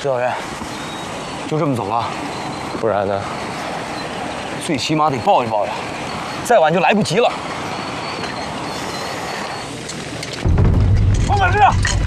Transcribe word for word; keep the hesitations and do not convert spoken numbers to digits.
指导员，就这么走了？ 不然呢？ 最起码得抱一抱呀，再晚就来不及了。王本志。